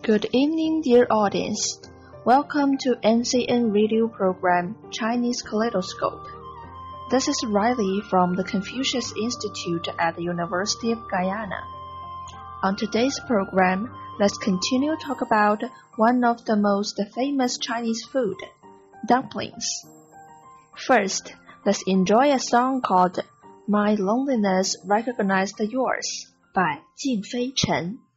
Good evening, dear audience. Welcome to NCN Radio program Chinese Kaleidoscope. This is Riley from the Confucius Institute at the University of Guyana. On today's program, let's continue to talk about one of the most famous Chinese food, dumplings. First, let's enjoy a song called My Loneliness Recognized Yours by 靳飞尘。